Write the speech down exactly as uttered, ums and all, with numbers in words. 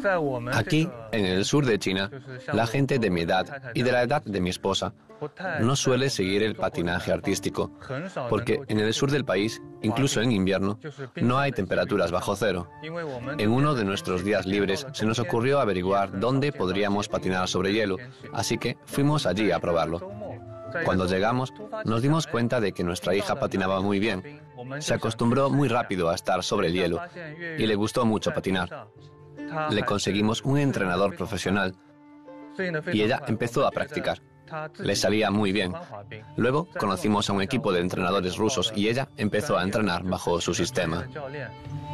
Aquí, en el sur de China, la gente de mi edad y de la edad de mi esposa no suele seguir el patinaje artístico, porque en el sur del país, incluso en invierno, no hay temperaturas bajo cero. En uno de nuestros días libres se nos ocurrió averiguar dónde podríamos patinar sobre hielo, así que fuimos allí a probarlo. Cuando llegamos, nos dimos cuenta de que nuestra hija patinaba muy bien. Se acostumbró muy rápido a estar sobre el hielo y le gustó mucho patinar. Le conseguimos un entrenador profesional y ella empezó a practicar. Le salía muy bien. Luego conocimos a un equipo de entrenadores rusos y ella empezó a entrenar bajo su sistema.